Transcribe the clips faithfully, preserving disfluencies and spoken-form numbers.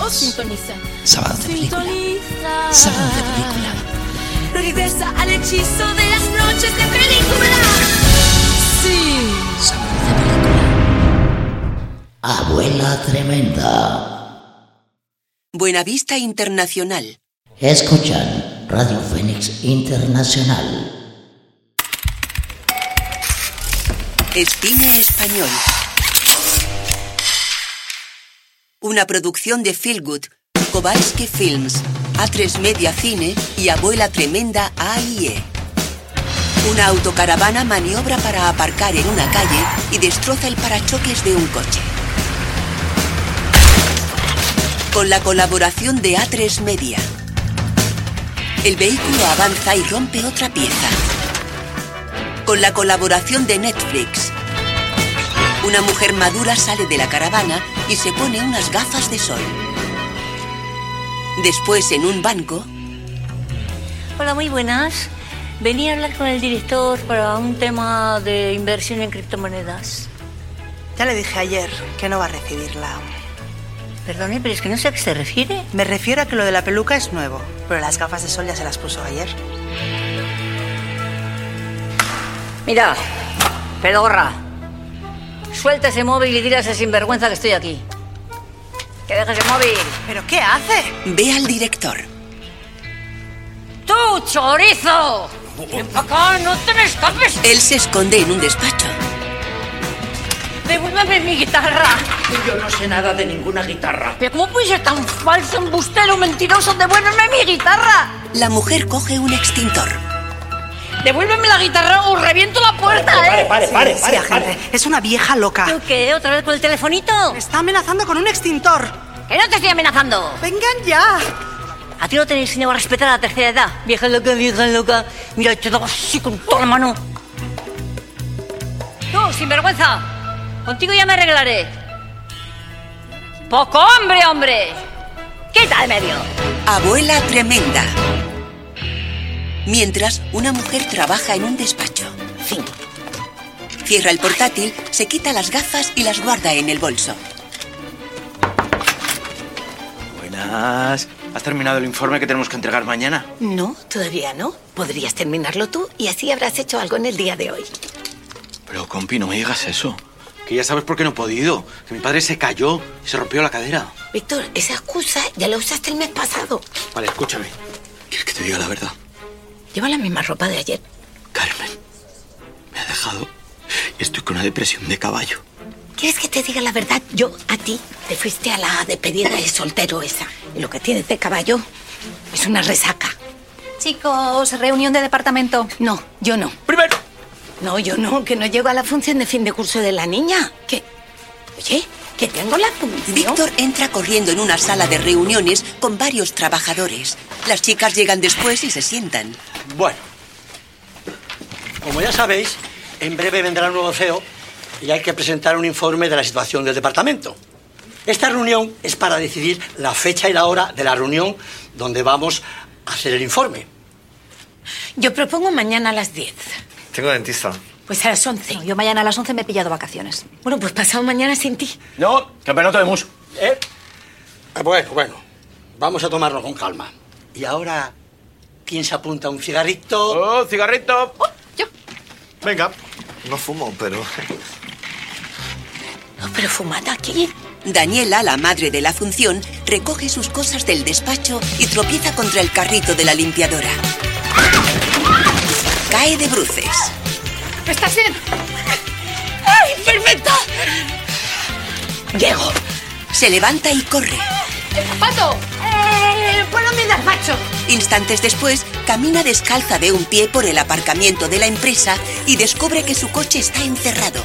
dos. Sintoniza. Sábado de película. Sintoniza. Sábado de película. Regresa al hechizo de las noches de película. Sí. Sábado de película. Abuela tremenda. Buenavista Internacional. Escuchan Radio Fénix Internacional. Cine español. Una producción de Feel Good, Kowalski Films, A tres Media Cine y Abuela Tremenda A I E. Una autocaravana maniobra para aparcar en una calle y destroza el parachoques de un coche. Con la colaboración de A tres Media. El vehículo avanza y rompe otra pieza. Con la colaboración de Netflix. Una mujer madura sale de la caravana y se pone unas gafas de sol. Después, en un banco... Hola, muy buenas. Venía a hablar con el director para un tema de inversión en criptomonedas. Ya le dije ayer que no va a recibirla. Perdone, pero es que no sé a qué se refiere. Me refiero a que lo de la peluca es nuevo, pero las gafas de sol ya se las puso ayer. Mira, pedorra. Suelta ese móvil y dile a ese sinvergüenza que estoy aquí. ¡Que deje ese móvil! ¿Pero qué hace? Ve al director. ¡Tú, chorizo! ¡Ven para acá! ¡No te me escapes! Él se esconde en un despacho. ¡Devuélveme mi guitarra! Yo no sé nada de ninguna guitarra. ¿Pero cómo puedes ser tan falso, embustero, mentiroso? ¡Devuélveme mi guitarra! La mujer coge un extintor. ¡Devuélveme la guitarra o reviento la puerta, pare, eh! Pare, pare, Sí, pare, sí, pare. agente. Es una vieja loca. ¿Tú qué? ¿Otra vez con el telefonito? Me está amenazando con un extintor. ¡Que no te estoy amenazando! ¡Vengan ya! ¿A ti no te he enseñado a respetar a la tercera edad? Vieja loca, vieja loca. Mira, te doy así con toda la mano. Tú, sinvergüenza. Contigo ya me arreglaré. ¡Poco hombre, hombre! ¡Quita de medio! Abuela Tremenda. Mientras, una mujer trabaja en un despacho. Fin. Cierra el portátil, se quita las gafas y las guarda en el bolso. Buenas. ¿Has terminado el informe que tenemos que entregar mañana? No, todavía no. Podrías terminarlo tú y así habrás hecho algo en el día de hoy. Pero, compi, no me digas eso. Que ya sabes por qué no he podido. Que mi padre se cayó y se rompió la cadera. Víctor, esa excusa ya la usaste el mes pasado. Vale, escúchame. ¿Quieres que te diga la verdad? Lleva la misma ropa de ayer. Carmen me ha dejado y estoy con una depresión de caballo. ¿Quieres que te diga la verdad? Yo, a ti, te fuiste a la despedida de soltero esa. Y lo que tienes de caballo es una resaca. Chicos, reunión de departamento. No, yo no. Primero. No, yo no, que no llego a la función de fin de curso de la niña. ¿Qué? Oye, que tengo la función. Víctor entra corriendo en una sala de reuniones con varios trabajadores. Las chicas llegan después y se sientan. Bueno, como ya sabéis, en breve vendrá un nuevo C E O y hay que presentar un informe de la situación del departamento. Esta reunión es para decidir la fecha y la hora de la reunión donde vamos a hacer el informe. Yo propongo mañana a las diez. Tengo dentista. Pues a las once. No, yo mañana a las once me he pillado vacaciones. Bueno, pues pasado mañana sin ti. No, campeonato de mus. ¿Eh? Bueno, bueno, vamos a tomarlo con calma. Y ahora, ¿quién se apunta a un cigarrito? ¡Oh, cigarrito! Oh, yo. Venga. No fumo, pero... No, pero fumad aquí. Daniela, la madre de la función, recoge sus cosas del despacho y tropieza contra el carrito de la limpiadora. Cae de bruces. ¿Estás bien? ¡Ay, perfecto! Llego. Se levanta y corre. ¡Pato! ¡Eh! ¡Ponlo en mi despacho! Instantes después, camina descalza de un pie por el aparcamiento de la empresa y descubre que su coche está encerrado.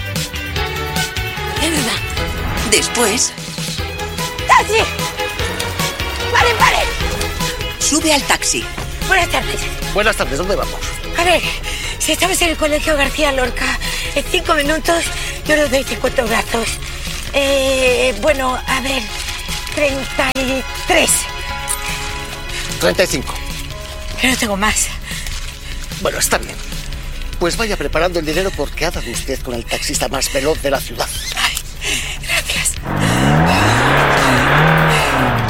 Es verdad. Después... ¡Taxi! ¡Pare, pare! Sube al taxi. Buenas tardes. Buenas tardes, ¿dónde vamos? A ver, si estamos en el colegio García Lorca, en cinco minutos yo les doy cincuenta brazos. Eh, bueno, a ver, treinta y tres. treinta y cinco. Yo no tengo más. Bueno, está bien. Pues vaya preparando el dinero porque ha dado usted con el taxista más veloz de la ciudad. Ay, gracias.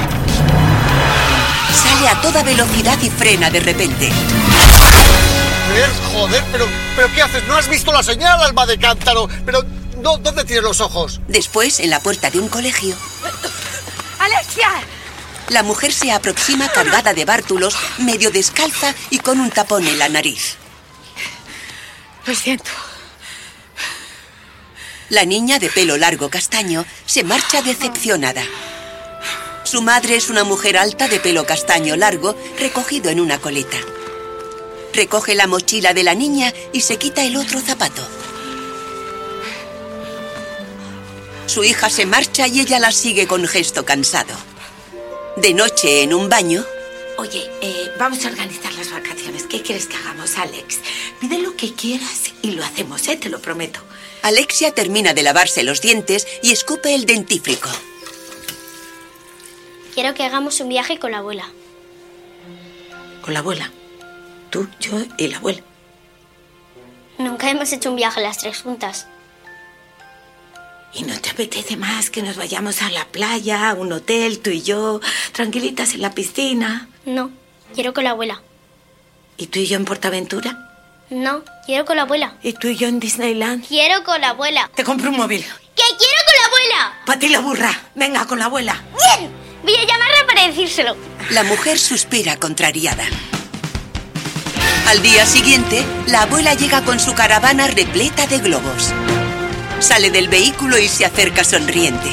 a toda velocidad y frena de repente. Joder, joder, pero, pero ¿qué haces? ¿No has visto la señal, alma de cántaro? Pero, no, ¿dónde tienes los ojos? Después, en la puerta de un colegio... ¡Alexia! La mujer se aproxima cargada de bártulos, medio descalza y con un tapón en la nariz. Lo siento. La niña de pelo largo castaño se marcha decepcionada. Su madre es una mujer alta de pelo castaño largo, recogido en una coleta. Recoge la mochila de la niña y se quita el otro zapato. Su hija se marcha y ella la sigue con gesto cansado. De noche, en un baño... Oye, eh, vamos a organizar las vacaciones. ¿Qué quieres que hagamos, Alex? Pide lo que quieras y lo hacemos, ¿eh? Te lo prometo. Alexia termina de lavarse los dientes y escupe el dentífrico. Quiero que hagamos un viaje con la abuela. ¿Con la abuela? Tú, yo y la abuela. Nunca hemos hecho un viaje las tres juntas. ¿Y no te apetece más que nos vayamos a la playa, a un hotel, tú y yo, tranquilitas en la piscina? No, quiero con la abuela. ¿Y tú y yo en Portaventura? No, quiero con la abuela. ¿Y tú y yo en Disneyland? Quiero con la abuela. Te compro un móvil. ¡Que quiero con la abuela! ¡Para ti la burra! Venga, con la abuela. ¡Bien! Voy a llamarla para decírselo. La mujer suspira contrariada. Al día siguiente, la abuela llega con su caravana repleta de globos. Sale del vehículo y se acerca sonriente.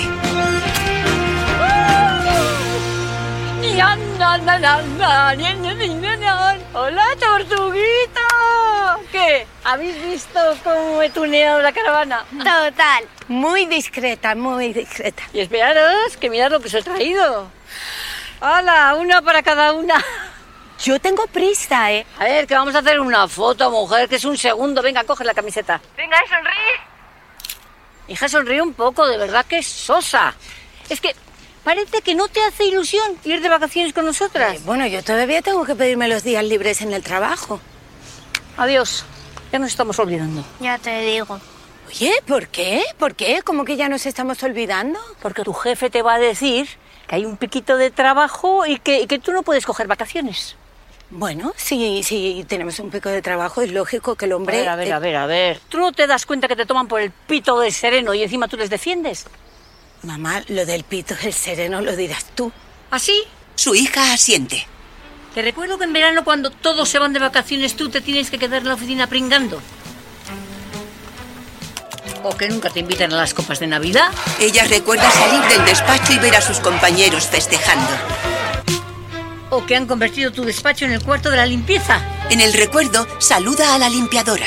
¡Hola, tortuguita! ¿Qué? ¿Habéis visto cómo he tuneado la caravana? Total. Muy discreta, muy discreta. Y esperaros, que mirad lo que os he traído. ¡Hala! Una para cada una. Yo tengo prisa, ¿eh? A ver, que vamos a hacer una foto, mujer, que es un segundo. Venga, coge la camiseta. Venga, sonríe. Hija, sonríe un poco, de verdad que es sosa. Es que parece que no te hace ilusión ir de vacaciones con nosotras. Eh, bueno, yo todavía tengo que pedirme los días libres en el trabajo. Adiós, ya nos estamos olvidando. Ya te digo. Oye, ¿por qué? ¿Por qué? ¿Cómo que ya nos estamos olvidando? Porque tu jefe te va a decir que hay un piquito de trabajo y que, y que tú no puedes coger vacaciones. Bueno, si, si tenemos un pico de trabajo, es lógico que el hombre... A ver, a ver, a ver, a ver. ¿Tú no te das cuenta que te toman por el pito del sereno y encima tú les defiendes? Mamá, lo del pito del sereno lo dirás tú. ¿Así? Su hija asiente. Te recuerdo que en verano, cuando todos se van de vacaciones, tú te tienes que quedar en la oficina pringando. O que nunca te invitan a las copas de Navidad. Ella recuerda salir del despacho y ver a sus compañeros festejando. O que han convertido tu despacho en el cuarto de la limpieza. En el recuerdo, saluda a la limpiadora.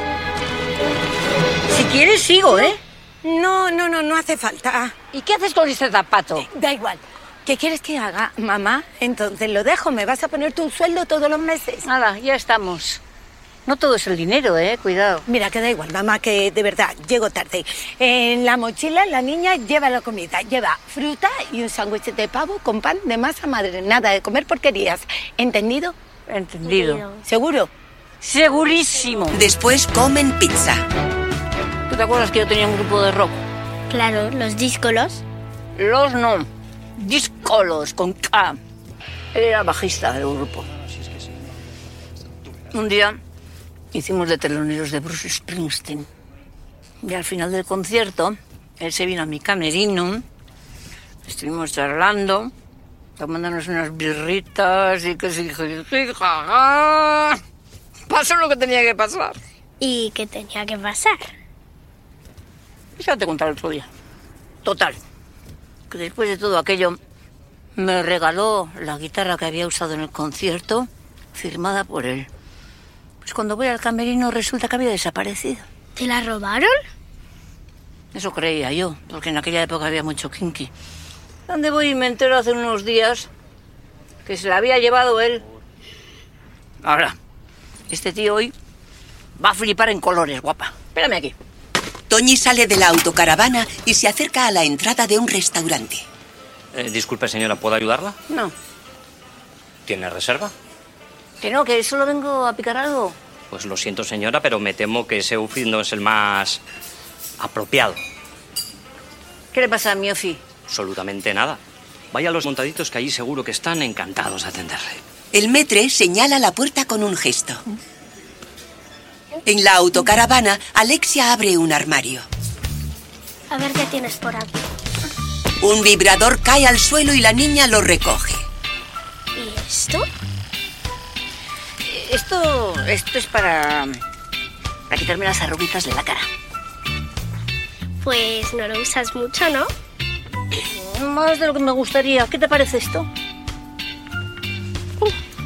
Si quieres, sigo, ¿eh? No, no, no, no hace falta. ¿Y qué haces con este zapato? Da igual. ¿Qué quieres que haga, mamá? Entonces lo dejo. ¿Me vas a poner tu sueldo todos los meses? Nada, ya estamos. No todo es el dinero, ¿eh? Cuidado. Mira, que da igual, mamá, que de verdad, llego tarde. En la mochila la niña lleva la comida. Lleva fruta y un sándwich de pavo con pan de masa madre. Nada de comer porquerías. ¿Entendido? Entendido. ¿Seguro? Segurísimo. Después comen pizza. ¿Tú te acuerdas que yo tenía un grupo de rock? Claro, los díscolos. Los no. Díscolos, con K. Él era bajista del grupo. Un día hicimos de teloneros de Bruce Springsteen. Y al final del concierto, él se vino a mi camerino. Estuvimos charlando, tomándonos unas birritas y que sí, jaja. Pasó lo que tenía que pasar. ¿Y qué tenía que pasar? Ya te contaré otro día. Total, que después de todo aquello, me regaló la guitarra que había usado en el concierto, firmada por él. Pues cuando voy al camerino resulta que había desaparecido. ¿Te la robaron? Eso creía yo, porque en aquella época había mucho kinky. ¿Dónde voy y me entero hace unos días que se la había llevado él? Ahora, este tío hoy va a flipar en colores, guapa. Espérame aquí. Toñi sale de la autocaravana y se acerca a la entrada de un restaurante. Eh, disculpe, señora, ¿puedo ayudarla? No. ¿Tiene reserva? Que no, que solo vengo a picar algo. Pues lo siento, señora, pero me temo que ese outfit no es el más apropiado. ¿Qué le pasa a mi Ofi? Absolutamente nada. Vaya a los montaditos que allí seguro que están encantados de atenderle. El maître señala la puerta con un gesto. En la autocaravana, Alexia abre un armario. A ver qué tienes por aquí. Un vibrador cae al suelo y la niña lo recoge. ¿Y esto? Esto, esto es para, para quitarme las arruguitas de la cara. Pues no lo usas mucho, ¿no? Más de lo que me gustaría. ¿Qué te parece esto? Uh,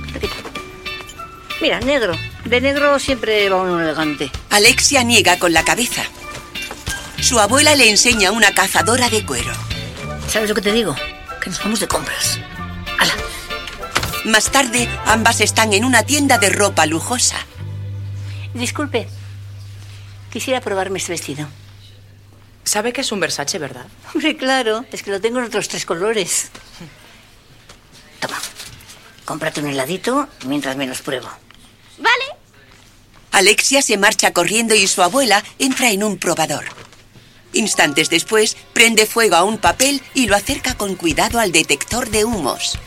Mira, negro. De negro siempre va uno elegante. Alexia niega con la cabeza. Su abuela le enseña una cazadora de cuero. ¿Sabes lo que te digo? Que nos vamos de compras. ¡Hala! Más tarde, ambas están en una tienda de ropa lujosa. Disculpe. Quisiera probarme este vestido. Sabe que es un Versace, ¿verdad? Hombre, claro. Es que lo tengo en otros tres colores. Toma. Cómprate un heladito mientras me los pruebo. Vale. Alexia se marcha corriendo y su abuela entra en un probador. Instantes después, prende fuego a un papel y lo acerca con cuidado al detector de humos.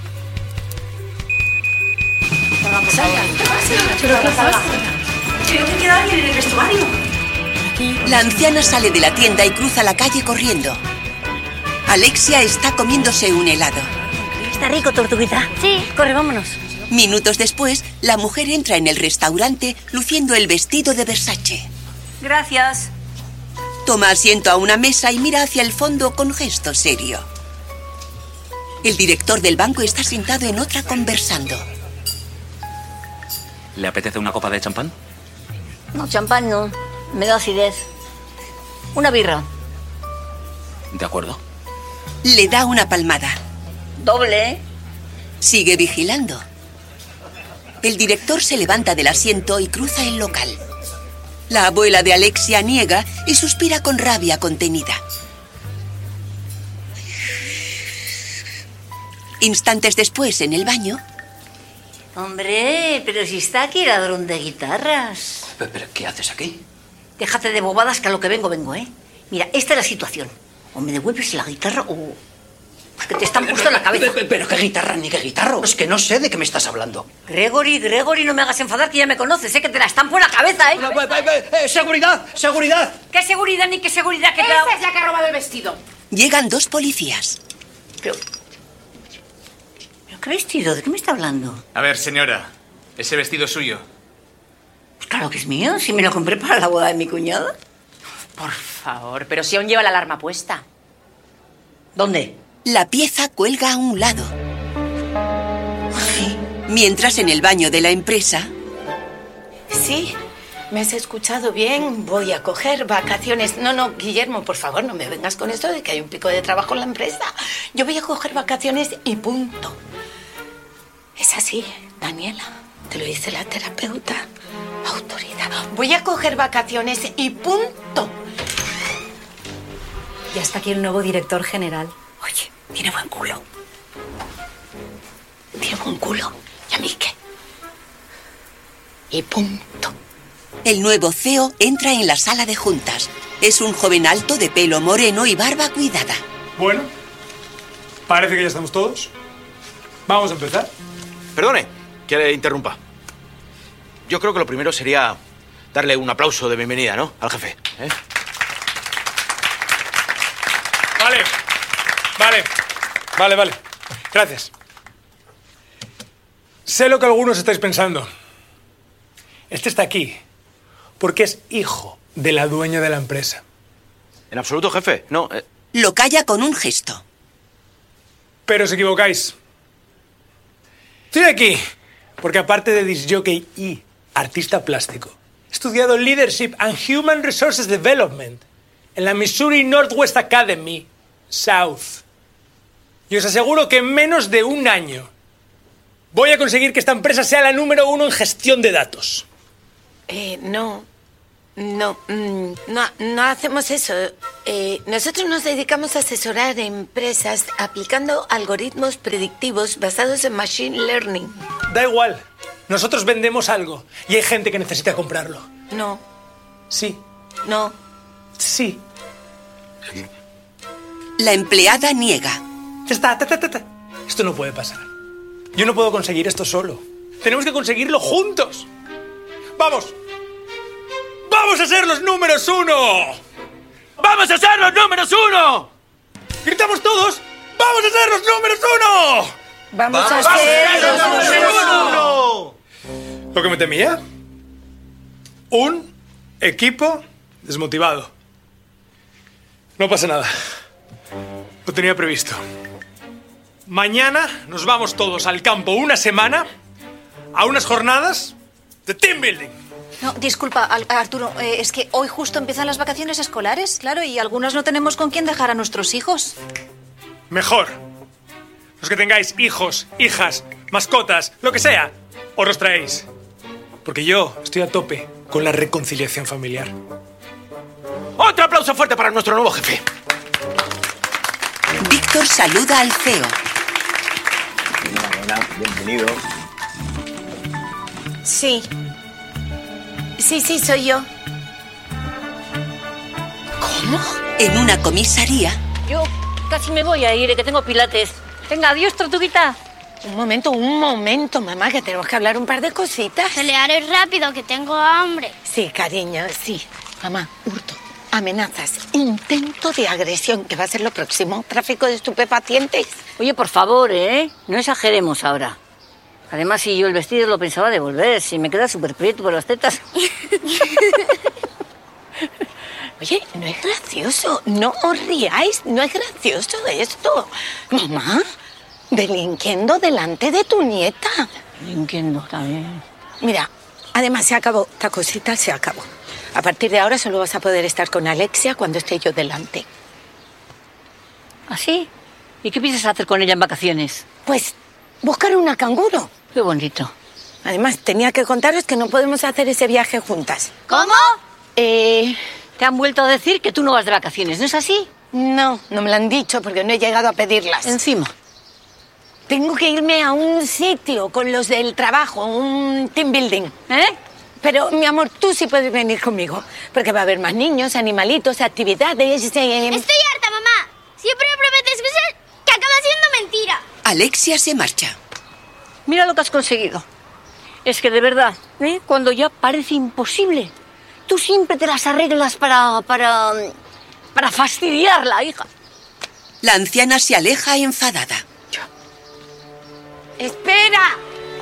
¿Pero qué pasa? ¿Creo que queda alguien en el vestuario? La anciana sale de la tienda y cruza la calle corriendo. Alexia está comiéndose un helado. ¿Está rico, tortuguita? Sí. Corre, vámonos. Minutos después, la mujer entra en el restaurante luciendo el vestido de Versace. Gracias. Toma asiento a una mesa y mira hacia el fondo con gesto serio. El director del banco está sentado en otra conversando. ¿Le apetece una copa de champán? No, champán no. Me da acidez. Una birra. De acuerdo. Le da una palmada. Doble, ¿eh? Sigue vigilando. El director se levanta del asiento y cruza el local. La abuela de Alexia niega y suspira con rabia contenida. Instantes después, en el baño... Hombre, pero si está aquí el ladrón de guitarras. ¿Pero, pero qué haces aquí? Déjate de bobadas, que a lo que vengo, vengo, ¿eh? Mira, esta es la situación. O me devuelves la guitarra o... Es que te están puesto en la cabeza. Pero, pero qué guitarra ni qué guitarro. Es que no sé de qué me estás hablando. Gregory, Gregory, no me hagas enfadar, que ya me conoces, sé que te la están por la cabeza, ¿eh? Eh, eh, eh, ¡Seguridad! ¡Seguridad! ¿Qué seguridad ni qué seguridad que te Esa es la que ha robado el vestido. Llegan dos policías. Pero... ¿Pero qué vestido? ¿De qué me está hablando? A ver, señora, ¿ese vestido es suyo? Pues claro que es mío, si me lo compré para la boda de mi cuñada. Por favor, pero si aún lleva la alarma puesta. ¿Dónde? La pieza cuelga a un lado. Sí. Mientras en el baño de la empresa... Sí, me has escuchado bien. Voy a coger vacaciones. No, no, Guillermo, por favor, no me vengas con esto de que hay un pico de trabajo en la empresa. Yo voy a coger vacaciones y punto. Es así, Daniela. Te lo dice la terapeuta. Autoridad. Voy a coger vacaciones y punto. Ya está aquí el nuevo director general. Oye, tiene buen culo. Tiene buen culo. ¿Y a mí qué? Y punto. El nuevo C E O entra en la sala de juntas. Es un joven alto de pelo moreno y barba cuidada. Bueno, parece que ya estamos todos. Vamos a empezar. Perdone, que le interrumpa. Yo creo que lo primero sería darle un aplauso de bienvenida, ¿no? Al jefe, ¿eh? Vale, vale, vale, vale. Gracias. Sé lo que algunos estáis pensando. Este está aquí porque es hijo de la dueña de la empresa. En absoluto, jefe, no. Eh... Lo calla con un gesto. Pero os equivocáis. Estoy aquí porque aparte de discjockey y artista plástico, he estudiado Leadership and Human Resources Development en la Missouri Northwest Academy, South. Y os aseguro que en menos de un año voy a conseguir que esta empresa sea la número uno en gestión de datos. Eh, no, no, mm, no, no hacemos eso. Eh, nosotros nos dedicamos a asesorar a empresas aplicando algoritmos predictivos basados en Machine Learning. Da igual, nosotros vendemos algo y hay gente que necesita comprarlo. No. Sí. No. Sí. La empleada niega. Ya está, ta, ta, ta, ta. Esto no puede pasar. Yo no puedo conseguir esto solo. Tenemos que conseguirlo juntos. ¡Vamos! ¡Vamos a ser los números uno! ¡Vamos a ser los números uno! ¡Gritamos todos! ¡Vamos a ser los números uno! ¡Vamos, Vamos a ser los números uno! Lo que me temía. Un equipo desmotivado. No pasa nada. Lo tenía previsto. Mañana nos vamos todos al campo una semana a unas jornadas de team building. No, disculpa, Al- Arturo, eh, es que hoy justo empiezan las vacaciones escolares, claro, y algunos no tenemos con quién dejar a nuestros hijos. Mejor. Los que tengáis hijos, hijas, mascotas, lo que sea, os los traéis. Porque yo estoy a tope con la reconciliación familiar. Otro aplauso fuerte para nuestro nuevo jefe. Víctor saluda al C E O. Enhorabuena, bienvenido. Sí. Sí, sí, soy yo. ¿Cómo? En una comisaría. Yo casi me voy a ir, que tengo pilates. Venga, adiós, tortuguita. Un momento, un momento, mamá, que tenemos que hablar un par de cositas. Pelearé rápido, que tengo hambre. Sí, cariño, sí. Mamá, hurto, amenazas, intento de agresión, que va a ser lo próximo. Tráfico de estupefacientes. Oye, por favor, ¿eh? No exageremos ahora. Además, si yo el vestido lo pensaba devolver, si me queda súper prieto por las tetas. Oye, no es gracioso, no os riáis, no es gracioso esto. Mamá, delinquiendo delante de tu nieta. Delinquiendo también. Mira, además se acabó, esta cosita se acabó. A partir de ahora solo vas a poder estar con Alexia cuando esté yo delante. ¿Ah, sí? ¿Y qué piensas hacer con ella en vacaciones? Pues buscar una canguro. Qué bonito. Además, tenía que contaros que no podemos hacer ese viaje juntas. ¿Cómo? Eh... Te han vuelto a decir que tú no vas de vacaciones, ¿no es así? No, no me lo han dicho porque no he llegado a pedirlas. Encima. Tengo que irme a un sitio con los del trabajo, un team building. ¿Eh? Pero, mi amor, tú sí puedes venir conmigo, porque va a haber más niños, animalitos, actividades... Eh... Estoy harta, mamá. Siempre me prometes cosas que acaban siendo mentira. Alexia se marcha. Mira lo que has conseguido. Es que de verdad, ¿eh? Cuando ya parece imposible, tú siempre te las arreglas para... para... para fastidiarla, hija. La anciana se aleja enfadada. ¡Espera!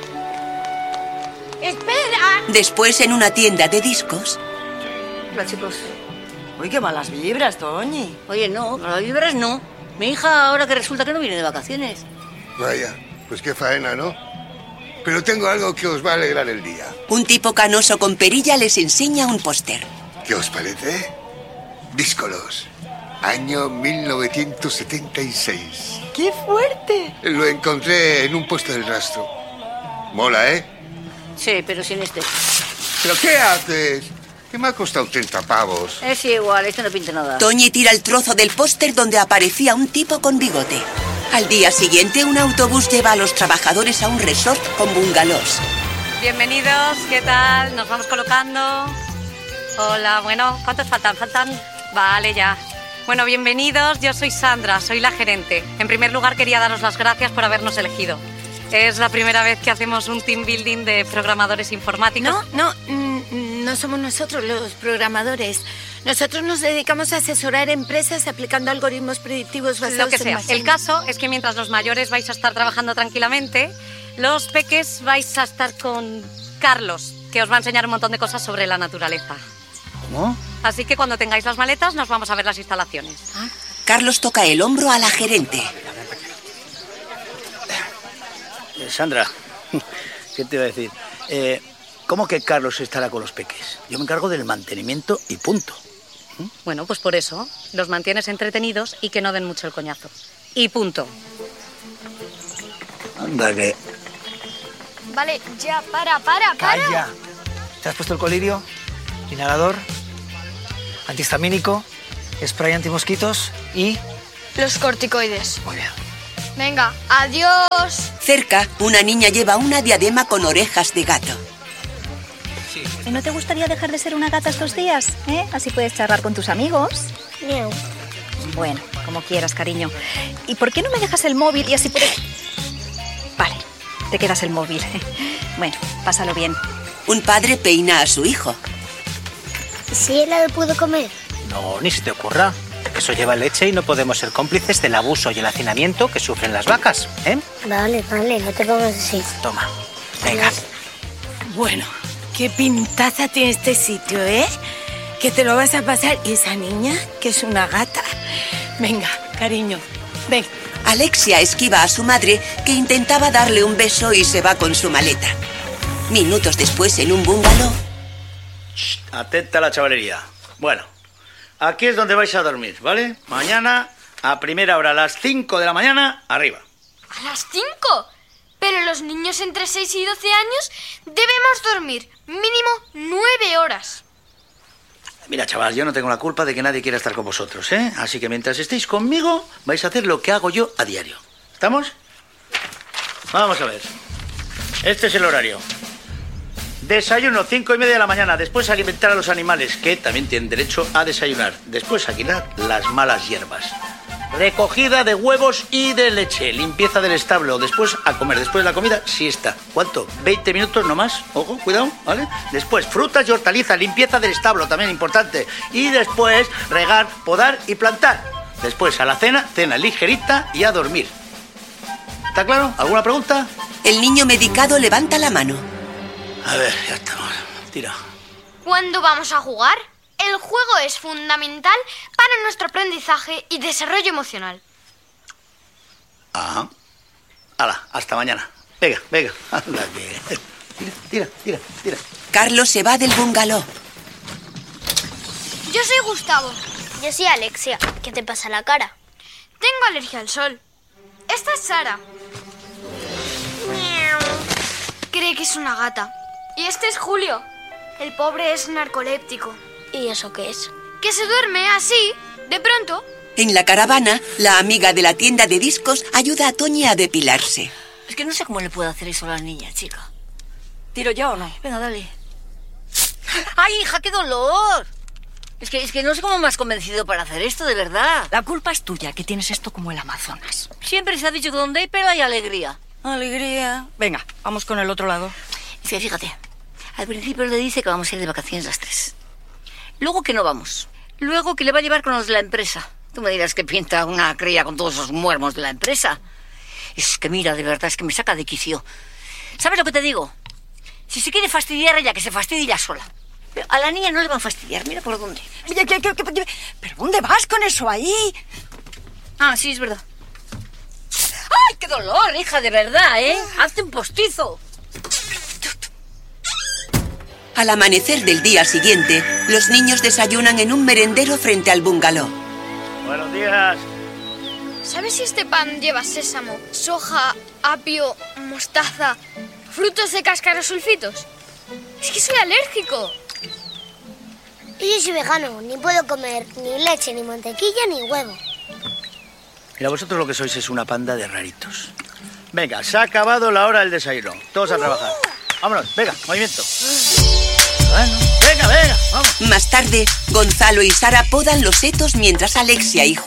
¡Espera! Después, en una tienda de discos... Hola, chicos. Uy, qué malas vibras, Toñi. Oye, no, malas vibras no. Mi hija ahora que resulta que no viene de vacaciones. Vaya, pues qué faena, ¿no? Pero tengo algo que os va a alegrar el día. Un tipo canoso con perilla les enseña un póster. ¿Qué os parece? Díscolos. Año mil novecientos setenta y seis. ¡Qué fuerte! Lo encontré en un puesto del rastro. Mola, ¿eh? Sí, pero sin este. ¿Pero qué haces? Que me ha costado treinta pavos. Es igual, esto no pinta nada. Toñi tira el trozo del póster donde aparecía un tipo con bigote. Al día siguiente, un autobús lleva a los trabajadores a un resort con bungalows. Bienvenidos, ¿qué tal? Nos vamos colocando. Hola, bueno, ¿cuántos faltan? Faltan... Vale, ya. Bueno, bienvenidos, yo soy Sandra, soy la gerente. En primer lugar, quería daros las gracias por habernos elegido. Es la primera vez que hacemos un team building de programadores informáticos. No, no, mm, no somos nosotros los programadores. Nosotros nos dedicamos a asesorar empresas aplicando algoritmos predictivos basados Lo que en sea. machine. El caso es que mientras los mayores vais a estar trabajando tranquilamente, los peques vais a estar con Carlos, que os va a enseñar un montón de cosas sobre la naturaleza. ¿Cómo? Así que cuando tengáis las maletas nos vamos a ver las instalaciones. ¿Ah? Carlos toca el hombro a la gerente. Eh, Sandra, ¿qué te iba a decir? Eh, ¿Cómo que Carlos estará con los peques? Yo me encargo del mantenimiento y punto. ¿Mm? Bueno, pues por eso los mantienes entretenidos y que no den mucho el coñazo. Y punto. Anda que... Vale, ya, para, para, para. Calla. ¿Te has puesto el colirio? Inhalador, antihistamínico, spray antimosquitos y... Los corticoides. Muy bien. Venga, adiós. Cerca, una niña lleva una diadema con orejas de gato. ¿Y no te gustaría dejar de ser una gata estos días? ¿Eh? Así puedes charlar con tus amigos. Miau. Bueno, como quieras, cariño. ¿Y por qué no me dejas el móvil y así puedes...? Vale, te quedas el móvil. Bueno, pásalo bien. Un padre peina a su hijo. ¿Sí helado puedo comer? No, ni se te ocurra. Eso lleva leche y no podemos ser cómplices del abuso y el hacinamiento que sufren las vacas, ¿eh? Vale, vale, no te pongas así. Toma, venga. Bueno, qué pintaza tiene este sitio, ¿eh? Que te lo vas a pasar. ¿Y esa niña, que es una gata? Venga, cariño, ven. Alexia esquiva a su madre, que intentaba darle un beso y se va con su maleta. Minutos después, en un bungalow... Atenta a la chavalería. Bueno, aquí es donde vais a dormir, ¿vale? Mañana, a primera hora, a las cinco de la mañana, arriba. ¿A las cinco? Pero los niños entre seis y doce años debemos dormir mínimo nueve horas. Mira, chaval, yo no tengo la culpa de que nadie quiera estar con vosotros, ¿eh? Así que mientras estéis conmigo, vais a hacer lo que hago yo a diario. ¿Estamos? Vamos a ver. Este es el horario. Desayuno, cinco y media de la mañana. Después alimentar a los animales, que también tienen derecho a desayunar. Después a quitar las malas hierbas. Recogida de huevos y de leche. Limpieza del establo. Después a comer. Después de la comida, siesta. ¿Cuánto? veinte minutos nomás. Ojo, cuidado, ¿vale? Después frutas y hortalizas. Limpieza del establo, también importante. Y después regar, podar y plantar. Después a la cena, cena ligerita y a dormir. ¿Está claro? ¿Alguna pregunta? El niño medicado levanta la mano. A ver, ya estamos. Tira. ¿Cuándo vamos a jugar? El juego es fundamental para nuestro aprendizaje y desarrollo emocional. Ajá. Hala, hasta mañana. Venga, venga. Anda, que... Tira, tira, tira, tira. Carlos se va del bungalow. Yo soy Gustavo. Yo soy Alexia. ¿Qué te pasa en la cara? Tengo alergia al sol. Esta es Sara. Cree que es una gata. Y este es Julio. El pobre es narcoléptico. ¿Y eso qué es? Que se duerme así, de pronto. En la caravana, la amiga de la tienda de discos ayuda a Toñi a depilarse. Es que no sé cómo le puedo hacer eso a las niñas, chica. ¿Tiro yo o no? Venga, dale. ¡Ay, hija, qué dolor! Es que, es que no sé cómo me has convencido para hacer esto, de verdad. La culpa es tuya, que tienes esto como el Amazonas. Siempre se ha dicho que donde hay pelo hay alegría. Alegría. Venga, vamos con el otro lado. Es que fíjate, al principio le dice que vamos a ir de vacaciones las tres. Luego que no vamos. Luego que le va a llevar con los de la empresa. Tú me dirás que pinta una cría con todos esos muermos de la empresa. Es que mira, de verdad, es que me saca de quicio. ¿Sabes lo que te digo? Si se quiere fastidiar ella, que se fastidie ella sola. Pero a la niña no le van a fastidiar, mira por dónde. ¿Qué, qué, qué, qué, ¿Pero dónde vas con eso ahí? Ah, sí, es verdad. ¡Ay, qué dolor, hija, de verdad, eh! Hazte un postizo. Al amanecer del día siguiente, los niños desayunan en un merendero frente al bungalow. Buenos días. ¿Sabes si este pan lleva sésamo, soja, apio, mostaza, frutos de cáscara o sulfitos? Es que soy alérgico. Y yo soy vegano, ni puedo comer ni leche, ni mantequilla, ni huevo. Mira, vosotros lo que sois es una panda de raritos. Venga, se ha acabado la hora del desayuno. Todos a trabajar. Vámonos, venga, movimiento. Bueno, venga, venga, vamos. Más tarde, Gonzalo y Sara podan los setos mientras Alexia y